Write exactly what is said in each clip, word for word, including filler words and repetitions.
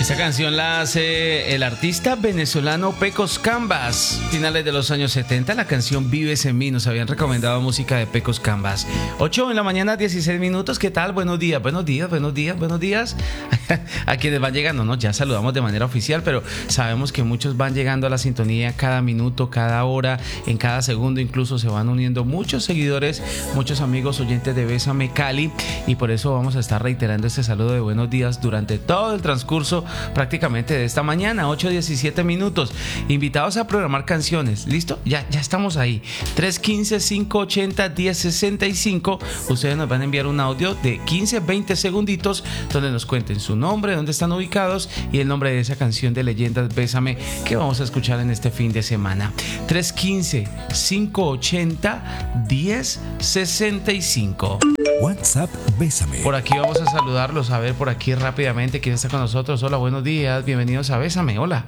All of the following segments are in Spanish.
Esta canción la hace el artista venezolano Pecos Canvas. Finales de los años setenta, la canción Vives en mí. Nos habían recomendado música de Pecos Canvas. ocho en la mañana, dieciséis minutos. ¿Qué tal? Buenos días, buenos días, buenos días, buenos días. A quienes van llegando, ¿no? Ya saludamos de manera oficial, pero sabemos que muchos van llegando a la sintonía cada minuto, cada hora, en cada segundo. Incluso se van uniendo muchos seguidores, muchos amigos oyentes de Bésame Cali. Y por eso vamos a estar reiterando este saludo de buenos días durante todo el transcurso prácticamente de esta mañana, ocho diecisiete minutos. Invitados a programar canciones. ¿Listo? Ya, ya estamos ahí. tres uno cinco, cinco ocho cero, uno cero seis cinco. Ustedes nos van a enviar un audio de quince, veinte segunditos donde nos cuenten su nombre, dónde están ubicados y el nombre de esa canción de Leyendas Bésame que vamos a escuchar en este fin de semana. tres uno cinco, cinco ocho cero, uno cero seis cinco. WhatsApp Bésame. Por aquí vamos a saludarlos, a ver por aquí rápidamente quién está con nosotros. Hola, buenos días, bienvenidos a Bésame. Hola.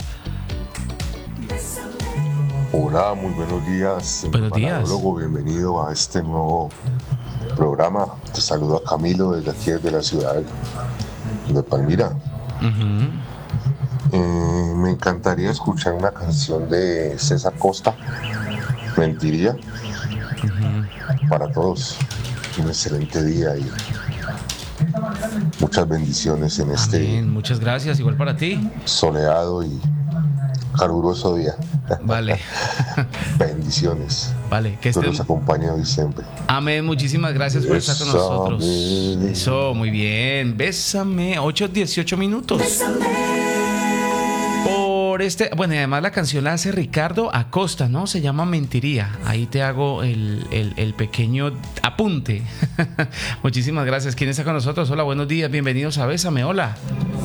Hola, muy buenos días. Buenos días. Bienvenido a este nuevo programa. Te saludo a Camilo desde aquí, desde la ciudad de Palmira. Uh-huh. eh, me encantaría escuchar una canción de César Costa, Mentiría. Uh-huh. Para todos, un excelente día y muchas bendiciones en este Amén. Muchas gracias, igual para ti. Soleado y caluroso día. Vale. Bendiciones. Vale, que estén... estén... nos acompañe hoy siempre. Amén, muchísimas gracias por Bésame. estar con nosotros. Eso, muy bien. Bésame, ocho dieciocho minutos. Bésame. Por este, bueno, y además la canción la hace Ricardo Acosta, ¿no? Se llama Mentiría. Ahí te hago el, el, el pequeño apunte. Muchísimas gracias. ¿Quién está con nosotros? Hola, buenos días, bienvenidos a Bésame. Hola.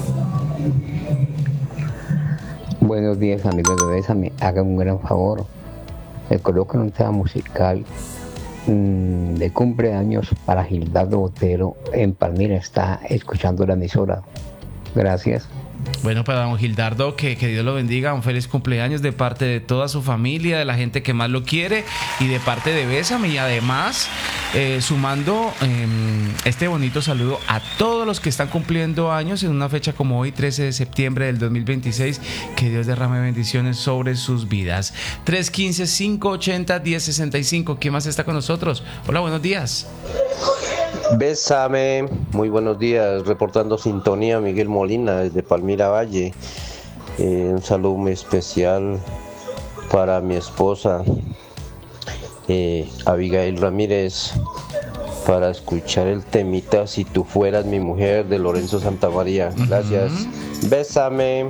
Buenos días, amigos de Bésame. Hagan un gran favor. Me colocan un tema musical mmm, de cumpleaños para Gildardo Botero. En Palmira está escuchando la emisora. Gracias. Bueno, para don Gildardo, que, que Dios lo bendiga, un feliz cumpleaños de parte de toda su familia, de la gente que más lo quiere y de parte de Bésame. Y además, eh, sumando eh, este bonito saludo a todos los que están cumpliendo años en una fecha como hoy, trece de septiembre del dos mil veintiséis. Que Dios derrame bendiciones sobre sus vidas. tres uno cinco, cinco ocho cero, uno cero seis cinco. ¿Quién más está con nosotros? Hola, buenos días. Bésame, muy buenos días, reportando sintonía Miguel Molina desde Palmira Valle. Eh, un saludo muy especial para mi esposa eh, Abigail Ramírez, para escuchar el temita Si tú fueras mi mujer de Lorenzo Santamaría. Gracias. Uh-huh. Bésame.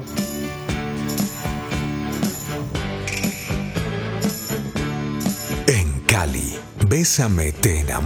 En Cali, Bésame te enamora.